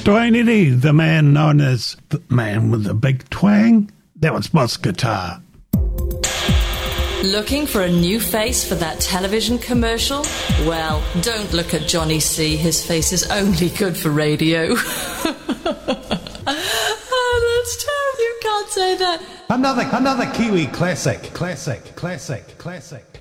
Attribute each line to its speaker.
Speaker 1: Dwayne Eddy, the man known as the man with the big twang. That was Boss Guitar.
Speaker 2: Looking for a new face for that television commercial? Well, don't look at Johnny C. His face is only good for radio. Oh, that's terrible. You can't say that.
Speaker 3: Another Kiwi classic.